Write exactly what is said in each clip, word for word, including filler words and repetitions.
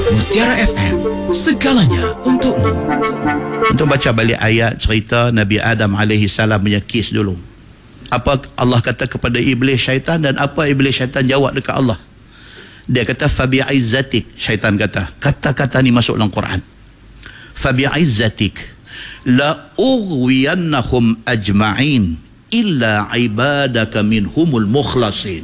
Mutiara F M, segalanya untukmu. Untuk baca balik ayat cerita Nabi Adam alaihi salam punya kes dulu. Apa Allah kata kepada iblis syaitan dan apa iblis syaitan jawab dekat Allah. Dia kata fabi'izzatik, syaitan kata. Kata-kata ni masuk dalam Quran. Fabi'izzatik la ughwiyannahum ajma'in illa ibadaka minhumul mukhlasin.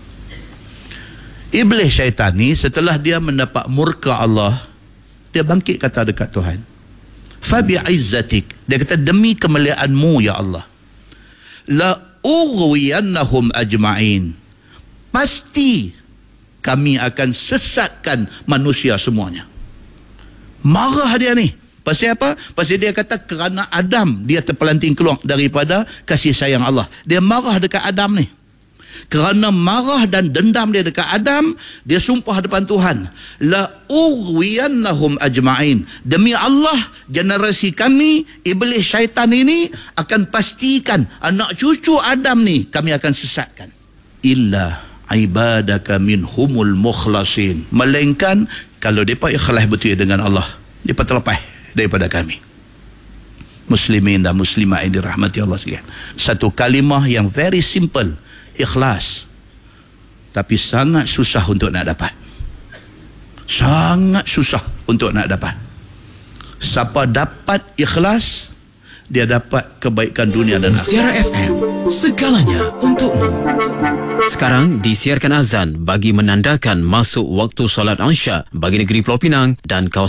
Iblis syaitan ni setelah dia mendapat murka Allah, dia bangkit kata dekat Tuhan. Fabi'izzatik, dia kata demi kemuliaanmu ya Allah, la ughwiyannahum ajma'in, pasti kami akan sesatkan manusia semuanya. Marah dia ni. Pasal apa? Pasal dia kata kerana Adam dia terpelanting keluar daripada kasih sayang Allah. Dia marah dekat Adam ni. Kerana marah dan dendam dia dekat Adam, dia sumpah depan Tuhan, la ughwiyannahum ajma'in, demi Allah generasi kami, iblis syaitan ini akan pastikan anak cucu Adam ni kami akan sesatkan. Illa ibadaka minhumul mukhlasin, melainkan kalau mereka ikhlas betul dengan Allah, mereka terlepas daripada kami. Muslimin dan muslimat yang dirahmati Allah sekalian, satu kalimah yang very simple, ikhlas, tapi sangat susah untuk nak dapat. Sangat susah untuk nak dapat. Siapa dapat ikhlas, dia dapat kebaikan dunia dan akhirat. Mutiara F M, segalanya untukmu. Sekarang disiarkan azan bagi menandakan masuk waktu solat Isya bagi negeri Pulau Pinang dan kawasan